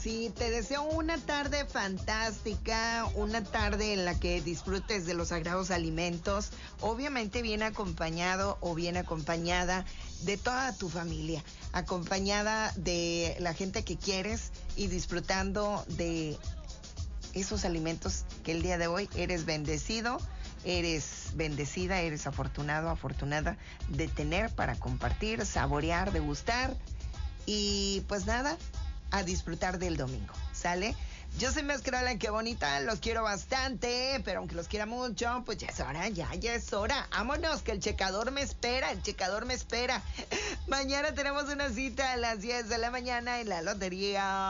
Sí, te deseo una tarde fantástica, una tarde en la que disfrutes de los sagrados alimentos, obviamente bien acompañado o bien acompañada de toda tu familia, acompañada de la gente que quieres y disfrutando de esos alimentos que el día de hoy eres bendecido, eres bendecida, eres afortunado, afortunada de tener para compartir, saborear, degustar y pues nada, a disfrutar del domingo, ¿sale? Yo soy Mascarola, qué bonita, los quiero bastante, pero aunque los quiera mucho, pues ya es hora, ya es hora. Vámonos, que el checador me espera, el checador me espera. Mañana tenemos una cita a las 10 de la mañana en la lotería.